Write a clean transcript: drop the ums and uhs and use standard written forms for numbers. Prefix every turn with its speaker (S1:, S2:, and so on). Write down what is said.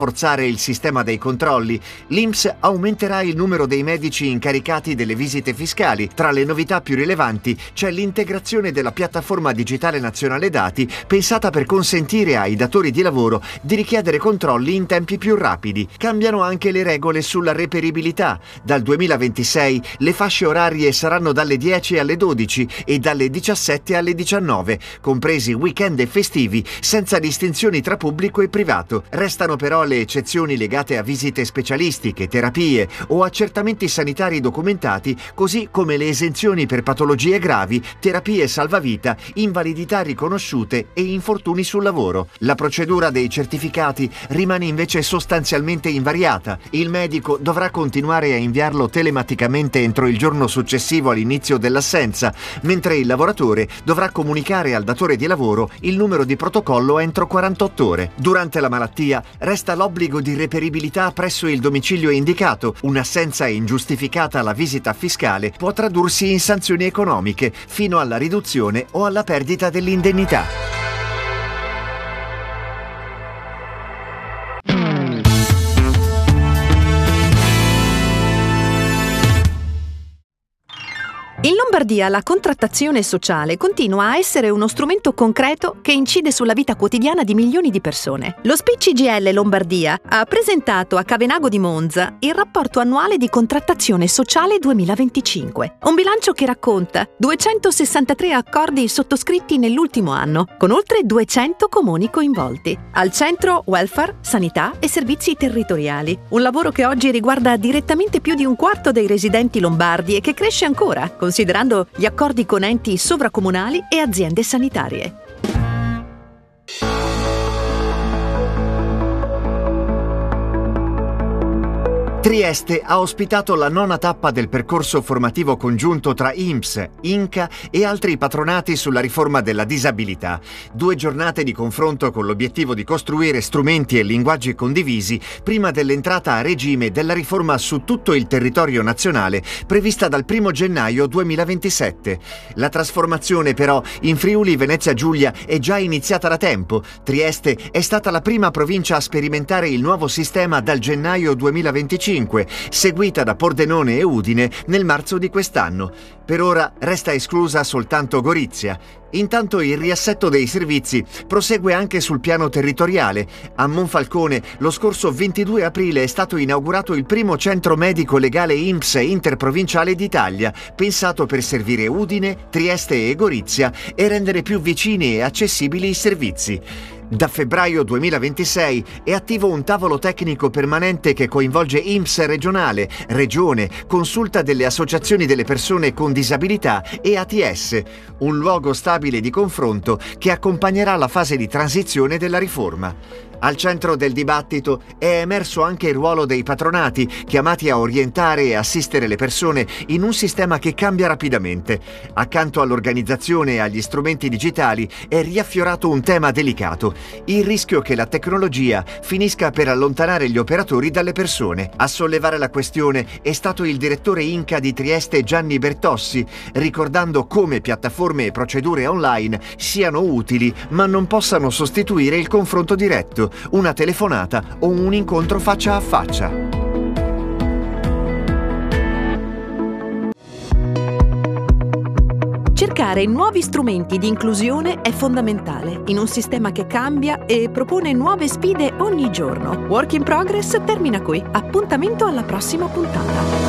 S1: rafforzare il sistema dei controlli, l'INPS aumenterà il numero dei medici incaricati delle visite fiscali. Tra le novità più rilevanti c'è l'integrazione della piattaforma digitale nazionale dati, pensata per consentire ai datori di lavoro di richiedere controlli in tempi più rapidi. Cambiano anche le regole sulla reperibilità. Dal 2026 le fasce orarie saranno dalle 10 alle 12 e dalle 17 alle 19, compresi weekend e festivi, senza distinzioni tra pubblico e privato. Restano però le eccezioni legate a visite specialistiche, terapie o accertamenti sanitari documentati, così come le esenzioni per patologie gravi, terapie salvavita, invalidità riconosciute e infortuni sul lavoro. La procedura dei certificati rimane invece sostanzialmente invariata. Il medico dovrà continuare a inviarlo telematicamente entro il giorno successivo all'inizio dell'assenza, mentre il lavoratore dovrà comunicare al datore di lavoro il numero di protocollo entro 48 ore. Durante la malattia resta l'obbligo di reperibilità presso il domicilio indicato. Un'assenza ingiustificata alla visita fiscale può tradursi in sanzioni economiche fino alla riduzione o alla perdita dell'indennità.
S2: In Lombardia la contrattazione sociale continua a essere uno strumento concreto che incide sulla vita quotidiana di milioni di persone. Lo SPI-CGIL Lombardia ha presentato a Cavenago di Monza il rapporto annuale di contrattazione sociale 2025, un bilancio che racconta 263 accordi sottoscritti nell'ultimo anno, con oltre 200 comuni coinvolti. Al centro welfare, sanità e servizi territoriali, un lavoro che oggi riguarda direttamente più di un quarto dei residenti lombardi e che cresce ancora, considerando gli accordi con enti sovracomunali e aziende sanitarie.
S1: Trieste ha ospitato la nona tappa del percorso formativo congiunto tra INPS, INCA e altri patronati sulla riforma della disabilità. 2 giornate di confronto con l'obiettivo di costruire strumenti e linguaggi condivisi prima dell'entrata a regime della riforma su tutto il territorio nazionale, prevista dal 1 gennaio 2027. La trasformazione però in Friuli Venezia Giulia è già iniziata da tempo. Trieste è stata la prima provincia a sperimentare il nuovo sistema dal gennaio 2025, seguita da Pordenone e Udine nel marzo di quest'anno. Per ora resta esclusa soltanto Gorizia. Intanto il riassetto dei servizi prosegue anche sul piano territoriale. A Monfalcone lo scorso 22 aprile è stato inaugurato il primo centro medico legale INPS interprovinciale d'Italia, pensato per servire Udine, Trieste e Gorizia e rendere più vicini e accessibili i servizi. Da febbraio 2026 è attivo un tavolo tecnico permanente che coinvolge INPS regionale, regione, consulta delle associazioni delle persone con disabilità e ATS, un luogo stabile di confronto che accompagnerà la fase di transizione della riforma. Al centro del dibattito è emerso anche il ruolo dei patronati, chiamati a orientare e assistere le persone in un sistema che cambia rapidamente. Accanto all'organizzazione e agli strumenti digitali è riaffiorato un tema delicato: il rischio che la tecnologia finisca per allontanare gli operatori dalle persone. A sollevare la questione è stato il direttore INCA di Trieste Gianni Bertossi, ricordando come piattaforme e procedure online siano utili ma non possano sostituire il confronto diretto, una telefonata o un incontro faccia a faccia.
S2: Cercare nuovi strumenti di inclusione è fondamentale in un sistema che cambia e propone nuove sfide ogni giorno. Work in Progress termina qui. Appuntamento alla prossima puntata.